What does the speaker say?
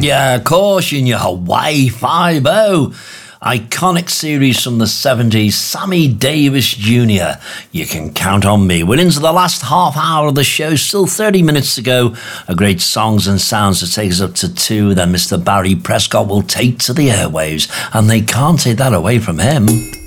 Yeah, of course, in your Hawaii Five-O. Iconic series from the 70s, Sammy Davis Jr. You Can Count on Me. We're into the last half hour of the show, still 30 minutes to go. A great songs and sounds to take us up to 2. Then Mr. Barry Prescott will take to the airwaves, and they can't take that away from him.